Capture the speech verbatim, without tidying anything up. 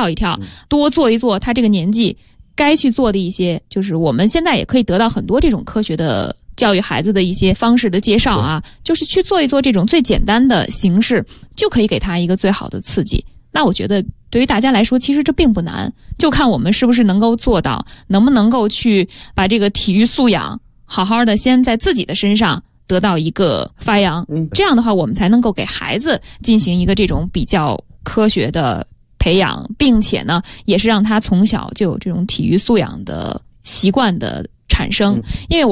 跳一跳，多做一做他这个年纪该去做的一些，就是我们现在也可以得到很多这种科学的教育孩子的一些方式的介绍啊，就是去做一做这种最简单的形式，就可以给他一个最好的刺激。那我觉得对于大家来说，其实这并不难，就看我们是不是能够做到，能不能够去把这个体育素养好好的先在自己的身上得到一个发扬。嗯，这样的话我们才能够给孩子进行一个这种比较科学的培养，并且呢也是让他从小就有这种体育素养的习惯的产生。因为我